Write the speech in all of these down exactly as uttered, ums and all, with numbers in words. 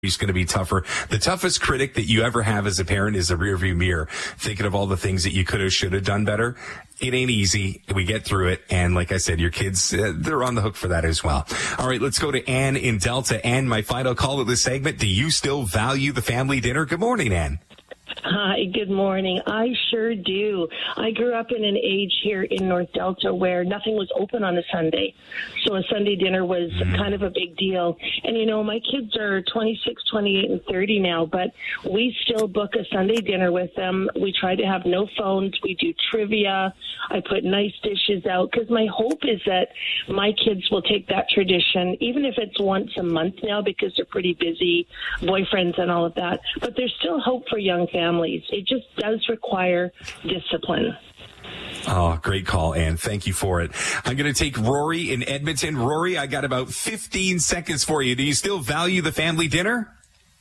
He's going to be tougher. The toughest critic that you ever have as a parent is a rearview mirror, thinking of all the things that you could have, should have done better. It ain't easy. We get through it. And like I said, your kids, uh, they're on the hook for that as well. All right, let's go to Ann in Delta. Ann, my final call of this segment. Do you still value the family dinner? Good morning, Ann. Hi, good morning. I sure do. I grew up in an age here in North Delta where nothing was open on a Sunday. So a Sunday dinner was mm. kind of a big deal. And, you know, my kids are twenty-six, twenty-eight, and thirty now, but we still book a Sunday dinner with them. We try to have no phones. We do trivia. I put nice dishes out because my hope is that my kids will take that tradition, even if it's once a month now because they're pretty busy, boyfriends and all of that. But there's still hope for young families. It just does require discipline. Oh, great call, Ann. Thank you for it. I'm going to take Rory in Edmonton. Rory, I got about fifteen seconds for you. Do you still value the family dinner?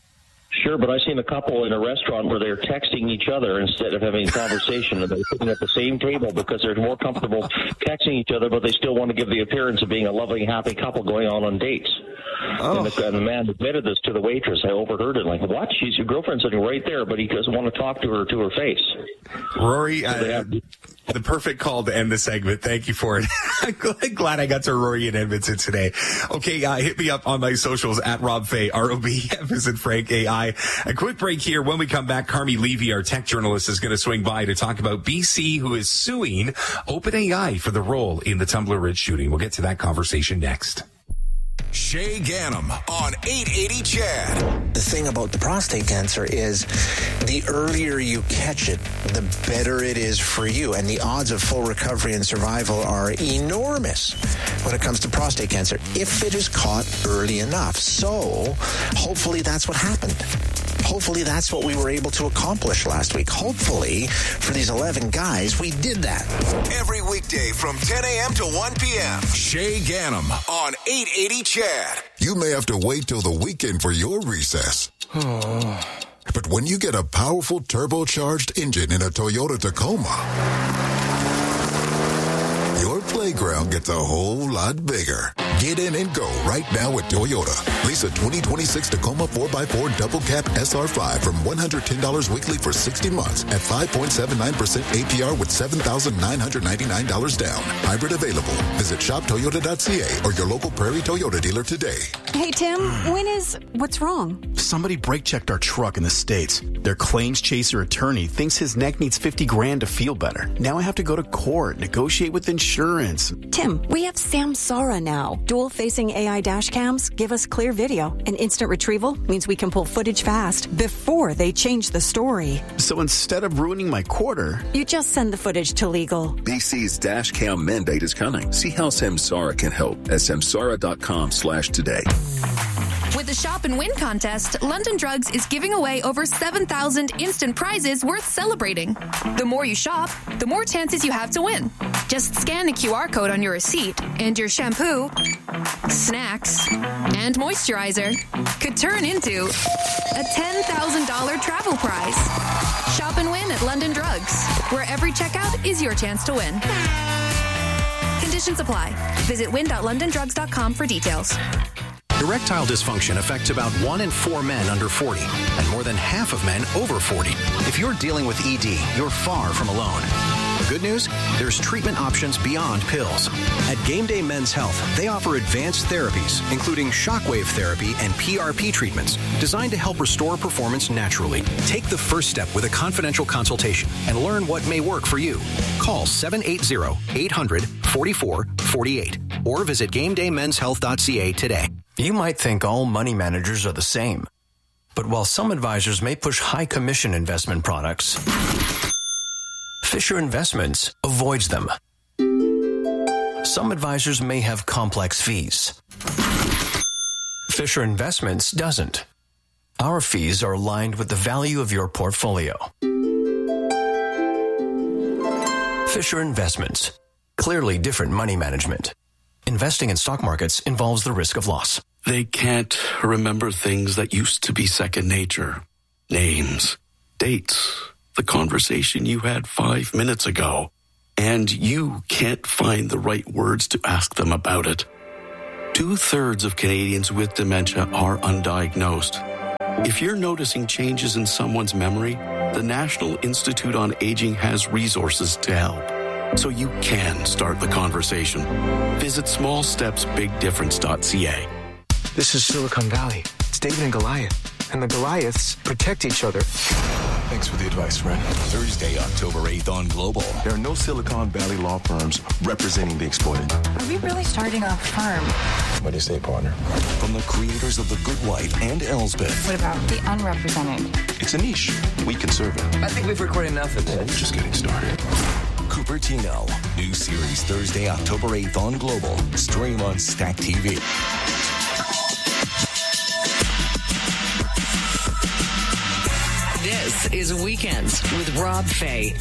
Sure, but I've seen a couple in a restaurant where they're texting each other instead of having a conversation, and they're sitting at the same table because they're more comfortable texting each other, but they still want to give the appearance of being a loving, happy couple going on on dates. Oh. And, the, and the man admitted this to the waitress. I overheard it. Like, what? She's your girlfriend sitting right there, but he doesn't want to talk to her to her face. Rory, so uh, have- the perfect call to end the segment. Thank you for it. I'm glad I got to Rory in Edmonton today. Okay, uh, hit me up on my socials at Rob Fay, R O B, F as in Frank, A I. A quick break here. When we come back, Carmi Levy, our tech journalist, is going to swing by to talk about B C, who is suing OpenAI for the role in the Tumbler Ridge shooting. We'll get to that conversation next. Shay Ganem on eight eighty C H A D. The thing about the prostate cancer is the earlier you catch it, the better it is for you. And the odds of full recovery and survival are enormous when it comes to prostate cancer if it is caught early enough. So hopefully that's what happened. Hopefully that's what we were able to accomplish last week. Hopefully for these eleven guys, we did that. Every weekday from ten a.m. to one p.m. Shay Ganem on eight eighty C H A D. You may have to wait till the weekend for your recess. But when you get a powerful turbocharged engine in a Toyota Tacoma, your playground gets a whole lot bigger. Get in and go right now at Toyota. Lease a twenty twenty-six Tacoma four by four Double Cab S R five from one hundred ten dollars weekly for sixty months at five point seven nine percent A P R with seven thousand nine hundred ninety-nine dollars down. Hybrid available. Visit shop toyota dot c a or your local Prairie Toyota dealer today. Hey, Tim, when is... What's wrong? Somebody brake-checked our truck in the States. Their claims chaser attorney thinks his neck needs fifty grand to feel better. Now I have to go to court, negotiate with insurance. Tim, we have Samsara now. Dual-facing A I dash cams give us clear video, and instant retrieval means we can pull footage fast before they change the story. So instead of ruining my quarter... You just send the footage to legal. B C's dash cam mandate is coming. See how Samsara can help at samsara.com slash today. With the Shop and Win contest, London Drugs is giving away over seven thousand instant prizes worth celebrating. The more you shop, the more chances you have to win. Just scan the Q R code on your receipt, and your shampoo, snacks, and moisturizer could turn into a ten thousand dollars travel prize. Shop and win at London Drugs, where every checkout is your chance to win. Conditions apply. Visit win dot london drugs dot com for details. Erectile dysfunction affects about one in four men under forty and more than half of men over forty. If you're dealing with E D, you're far from alone. The good news? There's treatment options beyond pills. At Game Day Men's Health, they offer advanced therapies, including shockwave therapy and P R P treatments, designed to help restore performance naturally. Take the first step with a confidential consultation and learn what may work for you. Call seven eight zero, eight hundred, forty-four forty-eight or visit game day men's health dot c a today. You might think all money managers are the same. But while some advisors may push high commission investment products, Fisher Investments avoids them. Some advisors may have complex fees. Fisher Investments doesn't. Our fees are aligned with the value of your portfolio. Fisher Investments. Clearly different money management. Investing in stock markets involves the risk of loss. They can't remember things that used to be second nature. Names, dates, the conversation you had five minutes ago. And you can't find the right words to ask them about it. Two-thirds of Canadians with dementia are undiagnosed. If you're noticing changes in someone's memory, the National Institute on Aging has resources to help, so you can start the conversation. Visit small steps big difference dot c a. This is Silicon Valley. It's David and Goliath, and the Goliaths protect each other. Thanks for the advice, friend. Thursday, October eighth on Global. There are no Silicon Valley law firms representing the exploited. Are we really starting a firm? What do you say, partner? From the creators of The Good Wife and Elsbeth. What about the unrepresented? It's a niche. We can serve it. I think we've recorded enough of this. We're just getting started. Cupertino. New series Thursday, October eighth on Global. Stream on Stack T V. This is Weekends with Rob Fay.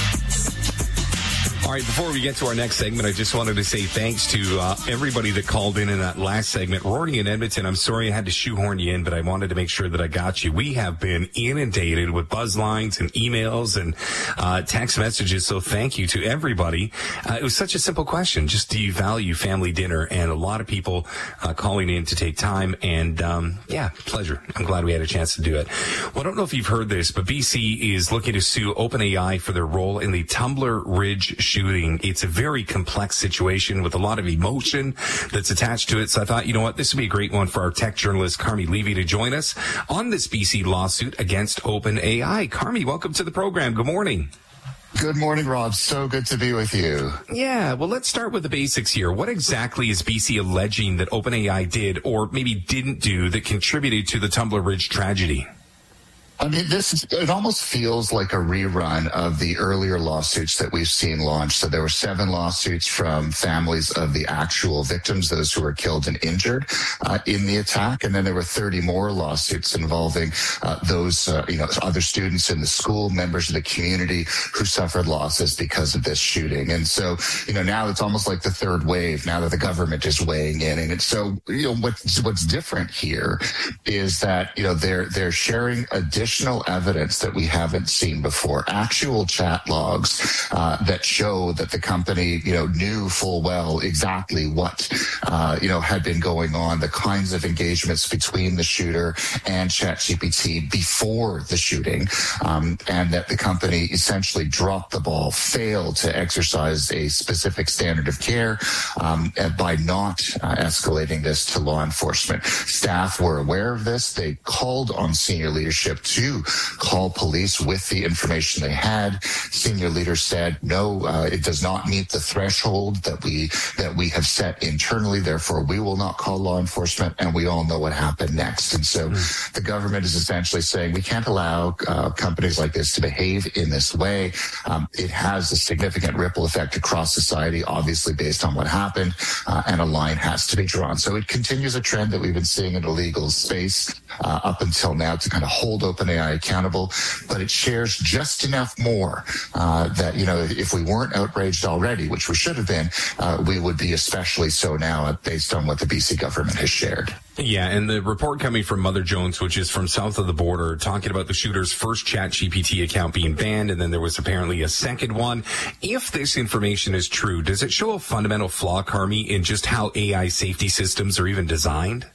All right, before we get to our next segment, I just wanted to say thanks to uh, everybody that called in in that last segment. Rory in Edmonton, I'm sorry I had to shoehorn you in, but I wanted to make sure that I got you. We have been inundated with buzz lines and emails and uh, text messages, so thank you to everybody. Uh, it was such a simple question. Just do you value family dinner? And a lot of people uh, calling in to take time, and um, yeah, pleasure. I'm glad we had a chance to do it. Well, I don't know if you've heard this, but B C is looking to sue OpenAI for their role in the Tumbler Ridge shooting. It's a very complex situation with a lot of emotion that's attached to it. So I thought, you know what, this would be a great one for our tech journalist, Carmi Levy, to join us on this B C lawsuit against OpenAI. Carmi, welcome to the program. Good morning. Good morning, Rob. So good to be with you. Yeah, well, let's start with the basics here. What exactly is B C alleging that OpenAI did or maybe didn't do that contributed to the Tumbler Ridge tragedy? I mean, this is, it almost feels like a rerun of the earlier lawsuits that we've seen launched. So there were seven lawsuits from families of the actual victims, those who were killed and injured uh, in the attack. And then there were thirty more lawsuits involving uh, those, uh, you know, other students in the school, members of the community who suffered losses because of this shooting. And so, you know, now it's almost like the third wave now that the government is weighing in. And it's so, you know, what's, what's different here is that, you know, they're, they're sharing additional Additional evidence that we haven't seen before, actual chat logs uh, that show that the company, you know, knew full well exactly what, uh, you know, had been going on, the kinds of engagements between the shooter and ChatGPT before the shooting, um, and that the company essentially dropped the ball, failed to exercise a specific standard of care um, by not uh, escalating this to law enforcement. Staff were aware of this. They called on senior leadership to call police with the information they had. Senior leaders said, no, uh, it does not meet the threshold that we that we have set internally. Therefore, we will not call law enforcement. And we all know what happened next. And so mm. the government is essentially saying we can't allow uh, companies like this to behave in this way. Um, it has a significant ripple effect across society, obviously based on what happened, uh, and a line has to be drawn. So it continues a trend that we've been seeing in the legal space uh, up until now to kind of hold OpenAI accountable, but it shares just enough more uh, that, you know, if we weren't outraged already, which we should have been, uh, we would be especially so now based on what the B C government has shared. Yeah, and the report coming from Mother Jones, which is from south of the border, talking about the shooter's first ChatGPT account being banned, and then there was apparently a second one. If this information is true, does it show a fundamental flaw, Carmi, in just how A I safety systems are even designed?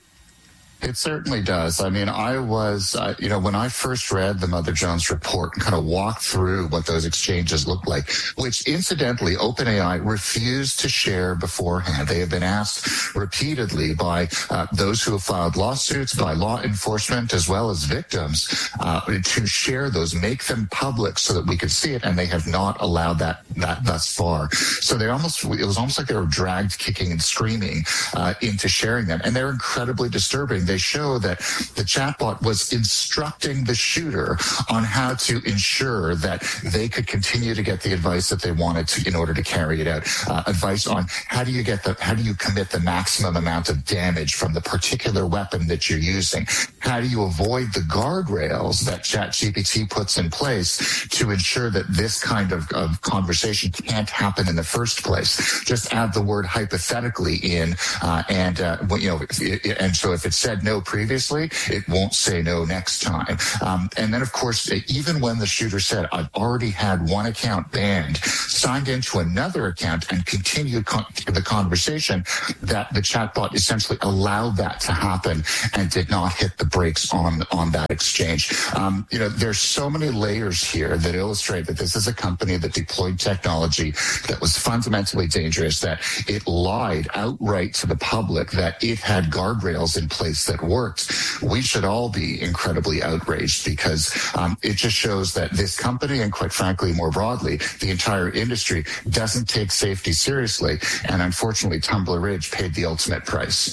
It certainly does. I mean, I was, uh, you know, when I first read the Mother Jones report and kind of walked through what those exchanges look like, which incidentally OpenAI refused to share beforehand. They have been asked repeatedly by uh, those who have filed lawsuits, by law enforcement, as well as victims, uh, to share those, make them public so that we could see it, and they have not allowed that, that thus far. So they almost, it was almost like they were dragged kicking and screaming uh, into sharing them, and they're incredibly disturbing. They show that the chatbot was instructing the shooter on how to ensure that they could continue to get the advice that they wanted to in order to carry it out. Uh, advice on how do you get the, how do you commit the maximum amount of damage from the particular weapon that you're using? How do you avoid the guardrails that ChatGPT puts in place to ensure that this kind of, of conversation can't happen in the first place? Just add the word hypothetically in, uh, and uh, you know, and so if it said said no previously, it won't say no next time. Um, and then, of course, even when the shooter said, I've already had one account banned, signed into another account and continued con- the conversation, that the chatbot essentially allowed that to happen and did not hit the brakes on, on that exchange. Um, you know, there's so many layers here that illustrate that this is a company that deployed technology that was fundamentally dangerous, that it lied outright to the public that it had guardrails in place that worked. We should all be incredibly outraged because um, it just shows that this company, and quite frankly, more broadly, the entire industry doesn't take safety seriously. And unfortunately, Tumbler Ridge paid the ultimate price.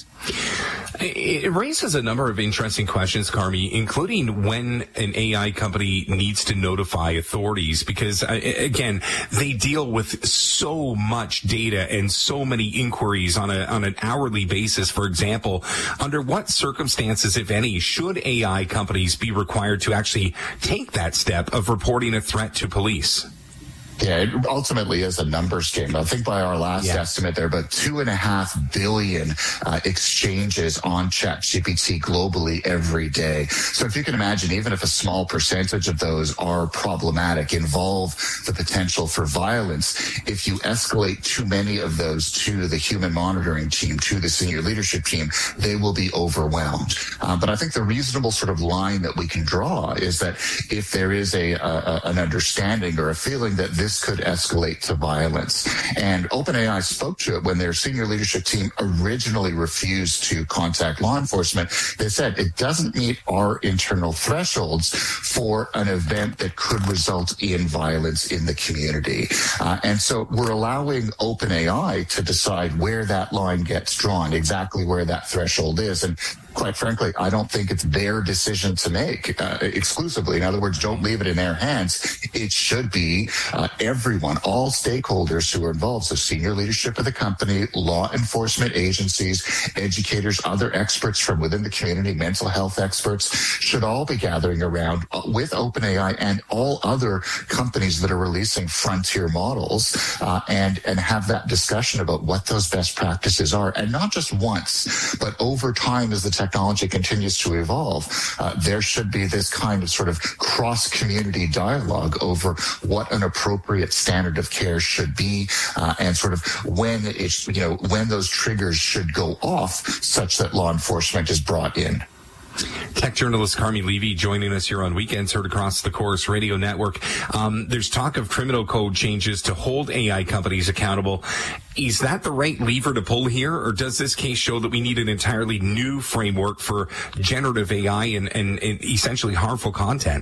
It raises a number of interesting questions, Carmi, including when an A I company needs to notify authorities, because, uh, again, they deal with so much data and so many inquiries on a on an hourly basis. For example, under what circumstances, if any, should A I companies be required to actually take that step of reporting a threat to police? Yeah, it ultimately is a numbers game. I think by our last yeah. estimate, there are about two and a half billion uh, exchanges on ChatGPT globally every day. So if you can imagine, even if a small percentage of those are problematic, involve the potential for violence, if you escalate too many of those to the human monitoring team, to the senior leadership team, they will be overwhelmed. Uh, but I think the reasonable sort of line that we can draw is that if there is a, a an understanding or a feeling that this This could escalate to violence. And OpenAI spoke to it when their senior leadership team originally refused to contact law enforcement. They said it doesn't meet our internal thresholds for an event that could result in violence in the community. Uh, and so we're allowing OpenAI to decide where that line gets drawn, exactly where that threshold is. And quite frankly, I don't think it's their decision to make uh, exclusively. In other words, don't leave it in their hands. It should be uh, everyone, all stakeholders who are involved. So senior leadership of the company, law enforcement agencies, educators, other experts from within the community, mental health experts, should all be gathering around with OpenAI and all other companies that are releasing frontier models uh, and, and have that discussion about what those best practices are. And not just once, but over time as the technology continues to evolve, uh, there should be this kind of sort of cross-community dialogue over what an appropriate standard of care should be, uh, and sort of when it's, you know, when those triggers should go off such that law enforcement is brought in. Tech journalist Carmi Levy joining us here on Weekends, heard across the Chorus Radio Network. Um, there's talk of criminal code changes to hold A I companies accountable. Is that the right lever to pull here, or does this case show that we need an entirely new framework for generative A I and, and, and essentially harmful content?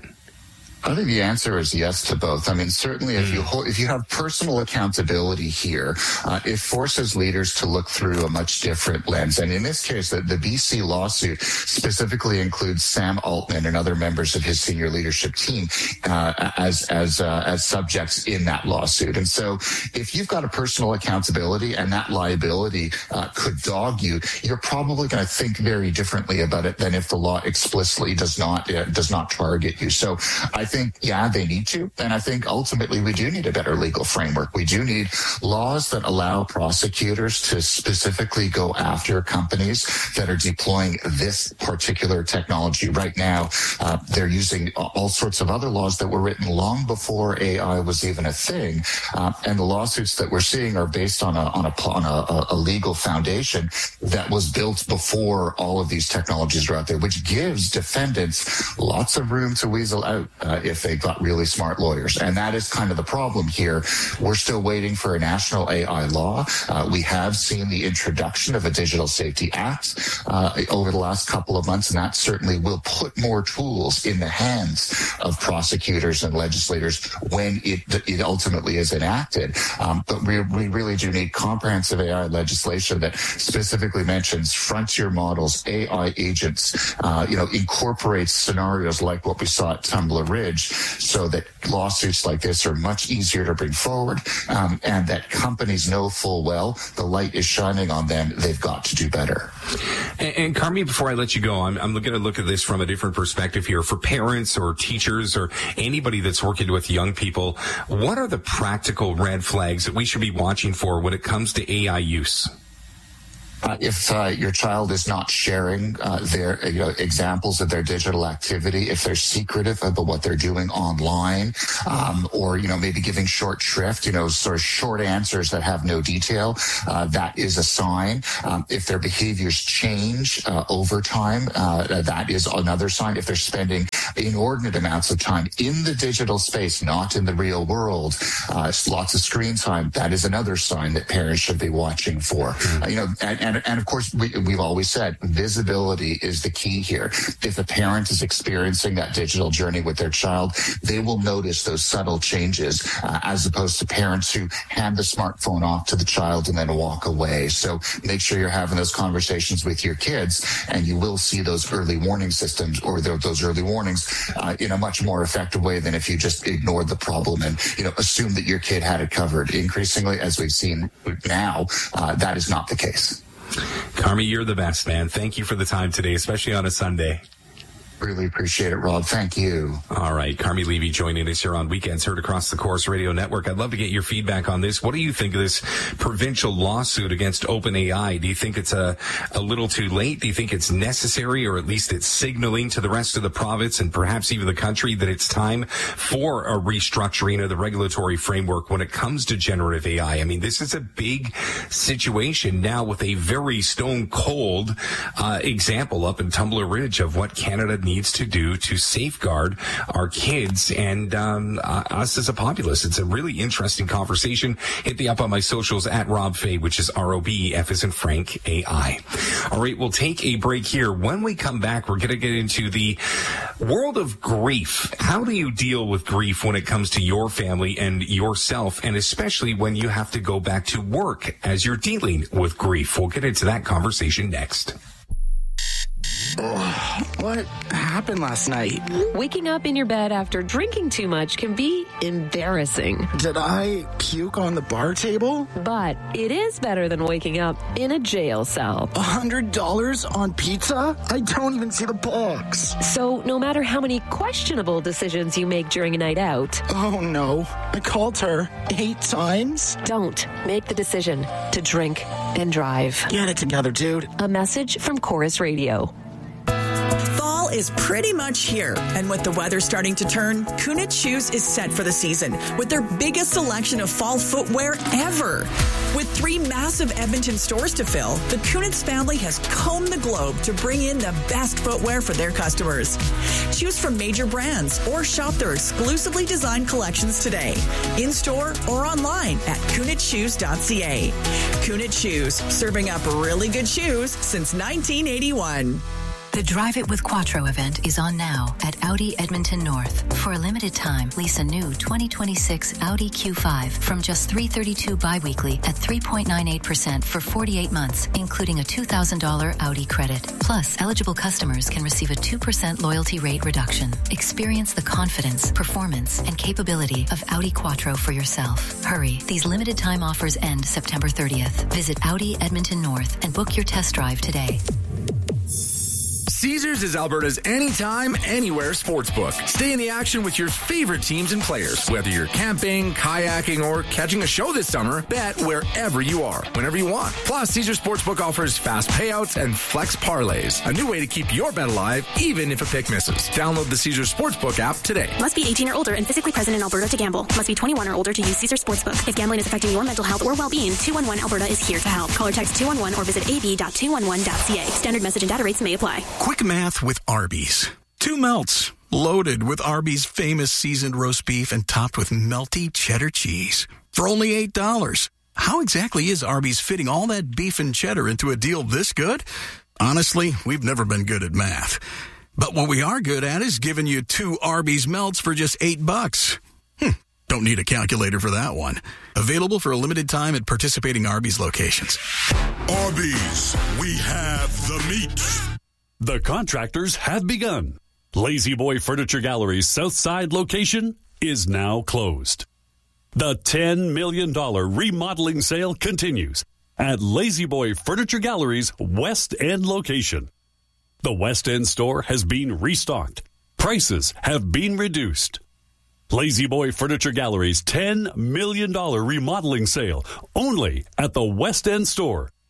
I think the answer is yes to both. I mean, certainly if you hold, if you have personal accountability here, uh, it forces leaders to look through a much different lens. And in this case, the, the B C lawsuit specifically includes Sam Altman and other members of his senior leadership team uh, as as uh, as subjects in that lawsuit. And so if you've got a personal accountability and that liability uh, could dog you, you're probably going to think very differently about it than if the law explicitly does not uh, does not target you. So I think I think, yeah, they need to. And I think ultimately we do need a better legal framework. We do need laws that allow prosecutors to specifically go after companies that are deploying this particular technology. Right now, uh, they're using all sorts of other laws that were written long before A I was even a thing. Uh, and the lawsuits that we're seeing are based on a, on a, on a, a legal foundation that was built before all of these technologies are out there, which gives defendants lots of room to weasel out uh, if they got really smart lawyers. And that is kind of the problem here. We're still waiting for a national A I law. Uh, we have seen the introduction of a Digital Safety Act uh, over the last couple of months, and that certainly will put more tools in the hands of prosecutors and legislators when it, it ultimately is enacted. Um, but we, we really do need comprehensive A I legislation that specifically mentions frontier models, A I agents, uh, you know, incorporates scenarios like what we saw at Tumbler Ridge, so that lawsuits like this are much easier to bring forward, um, and that companies know full well the light is shining on them. They've got to do better. And, and Carmi, before I let you go, I'm, I'm going to look at this from a different perspective here. For parents or teachers or anybody that's working with young people, what are the practical red flags that we should be watching for when it comes to A I use? Uh, if uh, your child is not sharing uh, their you know, examples of their digital activity, if they're secretive about what they're doing online, um, or you know maybe giving short shrift, you know sort of short answers that have no detail, uh, that is a sign. Um, if their behaviors change uh, over time, uh, that is another sign. If they're spending inordinate amounts of time in the digital space, not in the real world, uh, lots of screen time, that is another sign that parents should be watching for. Mm-hmm. Uh, you know, and, and And, and of course, we, we've always said visibility is the key here. If a parent is experiencing that digital journey with their child, they will notice those subtle changes, uh, as opposed to parents who hand the smartphone off to the child and then walk away. So make sure you're having those conversations with your kids, and you will see those early warning systems or the, those early warnings uh, in a much more effective way than if you just ignored the problem and, you know, assume that your kid had it covered. Increasingly, as we've seen now, uh, that is not the case. Carmi, you're the best, man. Thank you for the time today, especially on a Sunday. Really appreciate it, Rob. Thank you. All right. Carmi Levy joining us here on Weekends, heard across the Corus Radio Network. I'd love to get your feedback on this. What do you think of this provincial lawsuit against OpenAI? Do you think it's a, a little too late? Do you think it's necessary, or at least it's signaling to the rest of the province and perhaps even the country that it's time for a restructuring of the regulatory framework when it comes to generative A I? I mean, this is a big situation now with a very stone cold uh, example up in Tumbler Ridge of what Canada needs to do to safeguard our kids and um, uh, us as a populace. It's a really interesting conversation. Hit me up on my socials at Rob Fay, which is R O B E F as in Frank A I. All right, we'll take a break here. When we come back, we're going to get into the world of grief. How do you deal with grief when it comes to your family and yourself, and especially when you have to go back to work as you're dealing with grief? We'll get into that conversation next. Oh, what happened last night? Waking up in your bed after drinking too much can be embarrassing. Did I puke on the bar table? But it is better than waking up in a jail cell. A hundred dollars on pizza? I don't even see the box. So no matter how many questionable decisions you make during a night out. Oh no, I called her eight times. Don't make the decision to drink and drive. Get it together, dude. A message from Corus Radio. Fall is pretty much here, and with the weather starting to turn, Kunitz Shoes is set for the season with their biggest selection of fall footwear ever. With three massive Edmonton stores to fill, the Kunitz family has combed the globe to bring in the best footwear for their customers. Choose from major brands or shop their exclusively designed collections today, in-store or online at kunitz shoes dot c a. Kunitz Shoes, serving up really good shoes since nineteen eighty-one. The Drive It with Quattro event is on now at Audi Edmonton North. For a limited time, lease a new twenty twenty-six Audi Q five from just three hundred thirty-two dollars biweekly at three point nine eight percent for forty-eight months, including a two thousand dollars Audi credit. Plus, eligible customers can receive a two percent loyalty rate reduction. Experience the confidence, performance, and capability of Audi Quattro for yourself. Hurry, these limited time offers end September thirtieth. Visit Audi Edmonton North and book your test drive today. Caesars is Alberta's anytime, anywhere sportsbook. Stay in the action with your favorite teams and players. Whether you're camping, kayaking, or catching a show this summer, bet wherever you are, whenever you want. Plus, Caesars Sportsbook offers fast payouts and flex parlays, a new way to keep your bet alive, even if a pick misses. Download the Caesars Sportsbook app today. Must be eighteen or older and physically present in Alberta to gamble. Must be twenty-one or older to use Caesars Sportsbook. If gambling is affecting your mental health or well-being, two one one Alberta is here to help. Call or text two one one or visit a b dot two one one dot c a. Standard message and data rates may apply. Quick math with Arby's. Two melts, loaded with Arby's famous seasoned roast beef and topped with melty cheddar cheese. For only eight dollars. How exactly is Arby's fitting all that beef and cheddar into a deal this good? Honestly, we've never been good at math. But what we are good at is giving you two Arby's melts for just eight bucks. Hm, don't need a calculator for that one. Available for a limited time at participating Arby's locations. Arby's, we have the meat. The contractors have begun. Lazy Boy Furniture Gallery's Southside location is now closed. The ten million dollars remodeling sale continues at Lazy Boy Furniture Gallery's West End location. The West End store has been restocked. Prices have been reduced. Lazy Boy Furniture Gallery's ten million dollars remodeling sale only at the West End store.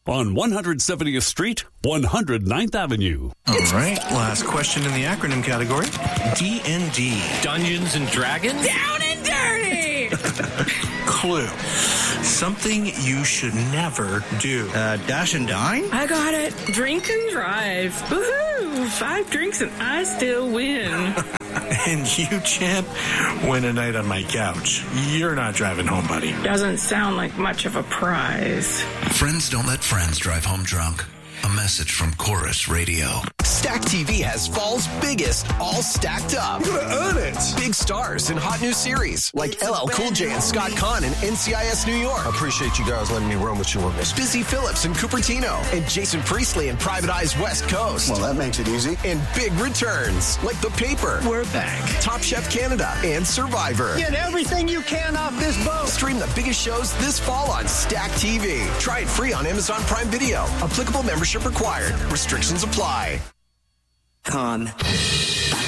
on one hundred seventieth Street, one hundred ninth Avenue. All right, last question in the acronym category. D and D. Dungeons and Dragons? Down and dirty! Clue. Something you should never do. Uh, dash and dine? I got it. Drink and drive. Woohoo! Five drinks and I still win. And you, champ, win a night on my couch. You're not driving home, buddy. Doesn't sound like much of a prize. Friends don't let friends drive home drunk. A message from Chorus Radio. Stack T V has fall's biggest, all stacked up. You're gonna earn it. Big stars in hot new series like L L Cool J and Scott Conn in N C I S New York. I appreciate you guys letting me run with you on this. Busy Phillips and Cupertino, and Jason Priestley in Private Eye's West Coast. Well, that makes it easy. And big returns like The Paper. We're back. Top Chef Canada and Survivor. Get everything you can off this boat. Stream the biggest shows this fall on Stack T V. Try it free on Amazon Prime Video. Applicable membership required. Restrictions apply. Con.